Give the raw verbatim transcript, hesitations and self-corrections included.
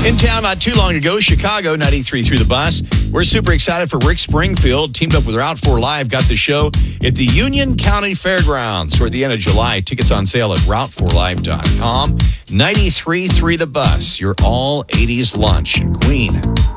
In town not too long ago, Chicago, ninety-three through the bus. We're super excited for Rick Springfield. Teamed up with Route four Live, got the show at the Union County Fairgrounds. We're at the end of July. Tickets on sale at route four live dot com. ninety-three through the bus, your all eighties lunch in Queen.